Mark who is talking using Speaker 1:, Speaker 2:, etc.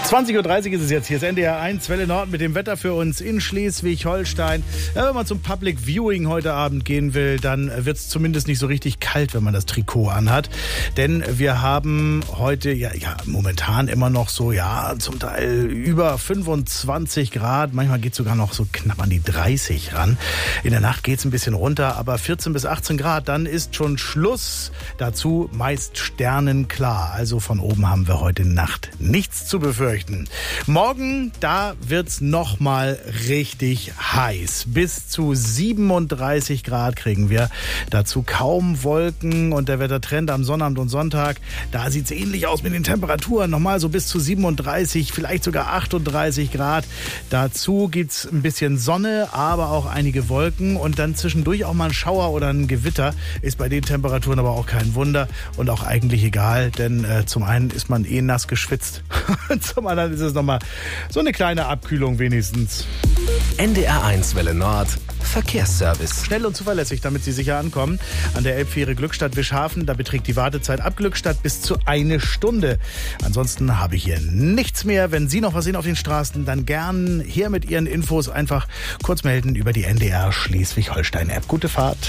Speaker 1: 20.30 Uhr ist es jetzt. Hier ist NDR 1, Welle Nord mit dem Wetter für uns in Schleswig-Holstein. Ja, wenn man zum Public Viewing heute Abend gehen will, dann wird es zumindest nicht so richtig kalt, wenn man das Trikot anhat. Denn wir haben heute momentan immer noch so, zum Teil über 25 Grad. Manchmal geht es sogar noch so knapp an die 30 ran. In der Nacht geht es ein bisschen runter, aber 14 bis 18 Grad, dann ist schon Schluss. Dazu meist sternenklar. Also von oben haben wir heute Nacht nichts zu befürchten. Morgen, da wird's noch mal richtig heiß. Bis zu 37 Grad kriegen wir. Dazu kaum Wolken und der Wettertrend am Sonnabend und Sonntag, da sieht's ähnlich aus mit den Temperaturen. Nochmal so bis zu 37, vielleicht sogar 38 Grad. Dazu gibt's ein bisschen Sonne, aber auch einige Wolken und dann zwischendurch auch mal ein Schauer oder ein Gewitter. Ist bei den Temperaturen aber auch kein Wunder und auch eigentlich egal, denn zum einen ist man nass geschwitzt. Zum anderen ist es nochmal so eine kleine Abkühlung wenigstens.
Speaker 2: NDR 1 Welle Nord Verkehrsservice.
Speaker 1: Schnell und zuverlässig, damit Sie sicher ankommen. An der Elbfähre Glückstadt-Wischhafen, da beträgt die Wartezeit ab Glückstadt bis zu 1 Stunde. Ansonsten habe ich hier nichts mehr. Wenn Sie noch was sehen auf den Straßen, dann gern hier mit Ihren Infos einfach kurz melden über die NDR Schleswig-Holstein-App. Gute Fahrt.